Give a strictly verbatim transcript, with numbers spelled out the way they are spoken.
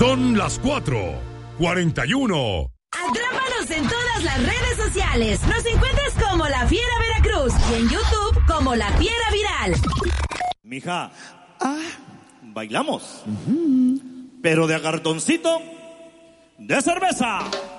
Son las cuatro cuarenta y uno. Atrápanos en todas las redes sociales. Nos encuentras como La Fiera Veracruz y en YouTube como La Fiera Viral. Mija, ah, bailamos, uh-huh. Pero de a cartoncito de cerveza.